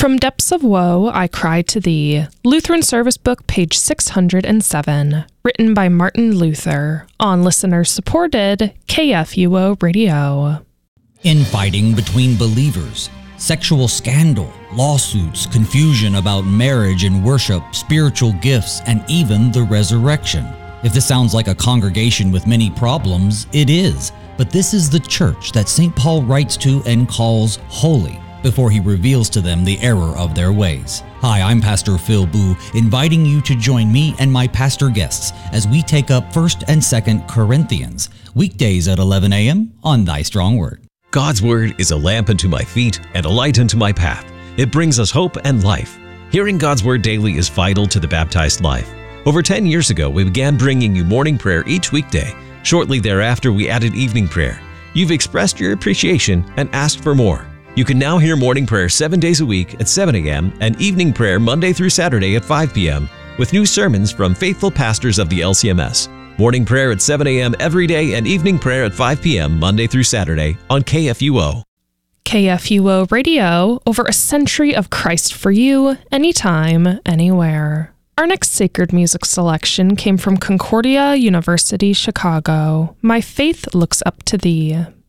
From Depths of Woe, I Cry to Thee, Lutheran Service Book, page 607, written by Martin Luther, on listener-supported KFUO Radio. Infighting between believers, sexual scandal, lawsuits, confusion about marriage and worship, spiritual gifts, and even the resurrection. If this sounds like a congregation with many problems, it is. But this is the church that St. Paul writes to and calls holy, before he reveals to them the error of their ways. Hi, I'm Pastor Phil Boo, inviting you to join me and my pastor guests as we take up 1st and 2nd Corinthians, weekdays at 11 a.m. on Thy Strong Word. God's Word is a lamp unto my feet and a light unto my path. It brings us hope and life. Hearing God's Word daily is vital to the baptized life. Over 10 years ago, we began bringing you morning prayer each weekday. Shortly thereafter, we added evening prayer. You've expressed your appreciation and asked for more. You can now hear morning prayer 7 days a week at 7 a.m. and evening prayer Monday through Saturday at 5 p.m. with new sermons from faithful pastors of the LCMS. Morning prayer at 7 a.m. every day and evening prayer at 5 p.m. Monday through Saturday on KFUO. KFUO Radio, over a century of Christ for you, anytime, anywhere. Our next sacred music selection came from Concordia University, Chicago. My Faith Looks Up to Thee.